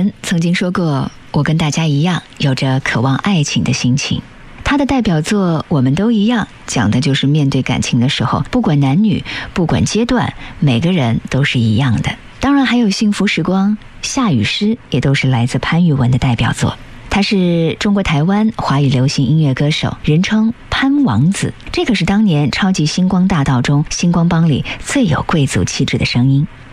文曾经说过，我跟大家一样有着渴望爱情的心情。他的代表作《我们都一样》讲的就是面对感情的时候，不管男女，不管阶段，每个人都是一样的。当然还有《幸福时光》、《夏雨诗》也都是来自潘玉文的代表作。他是中国台湾华语流行音乐歌手，人称潘王子。这可是当年超级星光大道中星光帮里最有贵族气质的声音。